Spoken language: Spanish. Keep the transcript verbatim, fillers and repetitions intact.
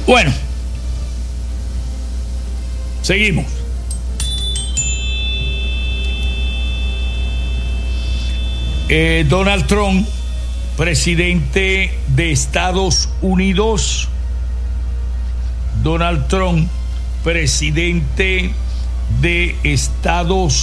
Bueno, seguimos. Eh, Donald Trump, presidente de Estados Unidos. Donald Trump, presidente de Estados